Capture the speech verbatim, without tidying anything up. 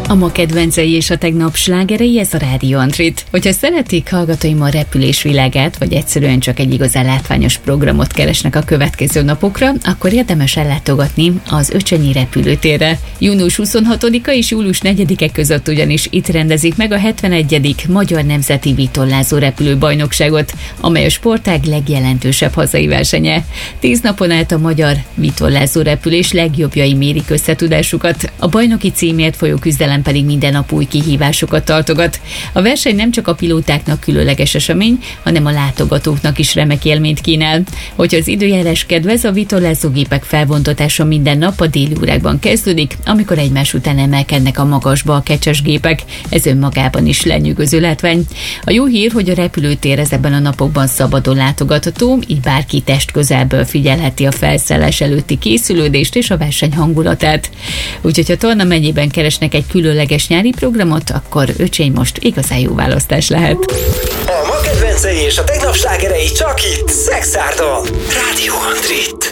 A ma kedvencei és a tegnap slágerei, ez a Rádió Antrit. Hogyha szeretik hallgatóim a repülés világát, vagy egyszerűen csak egy igazán látványos programot keresnek a következő napokra, akkor érdemes ellátogatni az Öcsönyi repülőtérre. június huszonhatodika és július negyedike között ugyanis itt rendezik meg a hetvenegyedik Magyar Nemzeti Vitorlázó Repülőbajnokságot, amely a sportág legjelentősebb hazai versenye. Tíz napon át a magyar vitorlázó repülés legjobbjai mérik összetudásukat, a bajnoki címért folyó küzdelem pedig minden nap új kihívásokat tartogat. A verseny nem csak a pilótáknak különleges esemény, hanem a látogatóknak is remek élményt kínál. Hogyha az időjárás kedvez, a vitorlázógépek felvontatása minden nap a déli órákban kezdődik, amikor egymás után emelkednek a magasba a kecses gépek. Ez önmagában is lenyűgöző látvány. A jó hír, hogy a repülőtér ezekben a napokban szabadon látogatható, így bárki testközelből figyelheti a felszállás előtti készülődést és a verseny hangulatát. Úgyhogy ha Tolna megyében keresnek egy különleges nyári programot, akkor Öcsény most igazán jó választás lehet. A ma kedvencei és a tegnap slágerei csak itt, Szexárdon. Rádió Antrit.